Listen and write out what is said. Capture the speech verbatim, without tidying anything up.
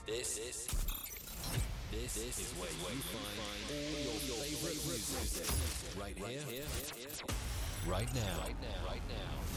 This, this, this, this is where you find all your favorite music. Right here, right now, right now, right now.